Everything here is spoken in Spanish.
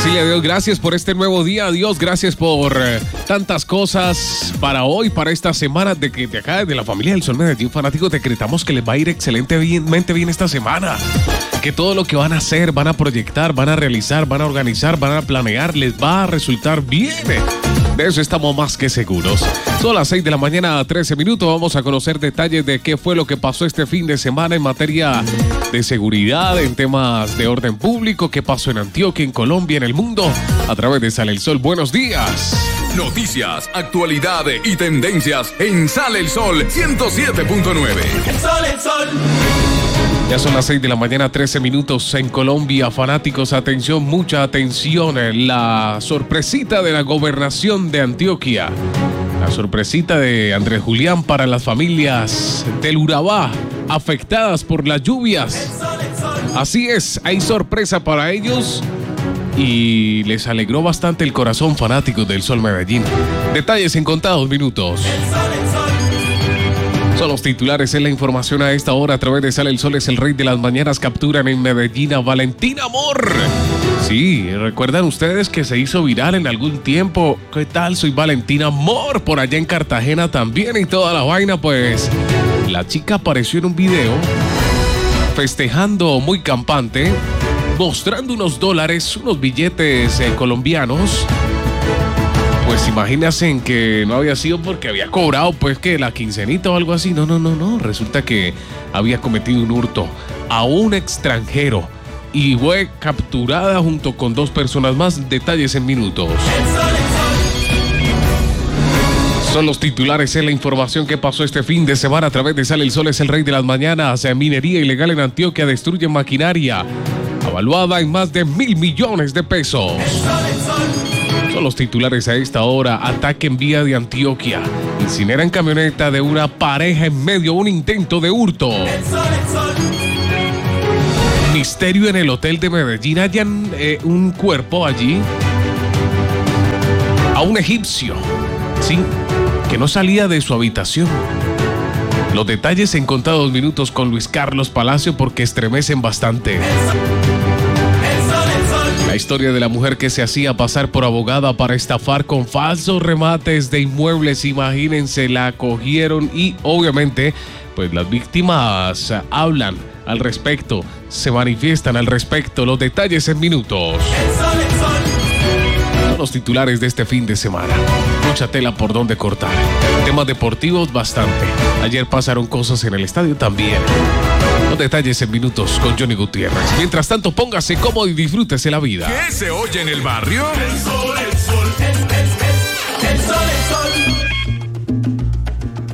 Decirle a Dios gracias por este nuevo día. Dios, gracias por tantas cosas para hoy, para esta semana. De acá, de la familia del Sol Medellín Fanático, decretamos que les va a ir excelentemente bien esta semana. Que todo lo que van a hacer, van a proyectar, van a realizar, van a organizar, van a planear, les va a resultar bien. De eso estamos más que seguros. Son las 6 de la mañana, 13 minutos. Vamos a conocer detalles de qué fue lo que pasó este fin de semana en materia de seguridad, en temas de orden público, qué pasó en Antioquia, en Colombia, en el mundo, a través de Sale el Sol. Buenos días. Noticias, actualidad y tendencias en Sale el Sol 107.9. El sol. Ya son las 6 de la mañana, 13 minutos en Colombia. Fanáticos, atención, mucha atención. La sorpresita de la gobernación de Antioquia. La sorpresita de Andrés Julián para las familias del Urabá afectadas por las lluvias. Así es, hay sorpresa para ellos y les alegró bastante el corazón, fanáticos del Sol Medellín. Detalles en contados minutos. Son los titulares en la información a esta hora a través de Sale el Sol. Es el rey de las mañanas. Capturan en Medellín a Valentín Amor. Sí, ¿recuerdan ustedes que se hizo viral en algún tiempo? ¿Qué tal? Soy Valentín Amor. Por allá en Cartagena también y toda la vaina. Pues la chica apareció en un video festejando muy campante, mostrando unos dólares, unos billetes colombianos. Pues imagínense que no había sido porque había cobrado pues que la quincenita o algo así. No. Resulta que había cometido un hurto a un extranjero y fue capturada junto con 2 personas más. Detalles en minutos. Son los titulares en la información que pasó este fin de semana a través de Sale el Sol. Es el rey de las mañanas. Minería ilegal en Antioquia destruye maquinaria avaluada en más de 1.000 millones de pesos. Son los titulares a esta hora. Ataque en vía de Antioquia. Incineran camioneta de una pareja en medio de un intento de hurto. Misterio en el hotel de Medellín. Hallan un cuerpo allí a un egipcio, sí, que no salía de su habitación. Los detalles en contados minutos con Luis Carlos Palacio porque estremecen bastante. La historia de la mujer que se hacía pasar por abogada para estafar con falsos remates de inmuebles. Imagínense, la cogieron y obviamente pues las víctimas hablan al respecto, se manifiestan al respecto. Los detalles en minutos. Son los titulares de este fin de semana. Mucha tela por donde cortar. Temas deportivos bastante. Ayer pasaron cosas en el estadio también. Los detalles en minutos con Johnny Gutiérrez. Mientras tanto, póngase cómodo y disfrútese la vida. ¿Qué se oye en el barrio? El sol.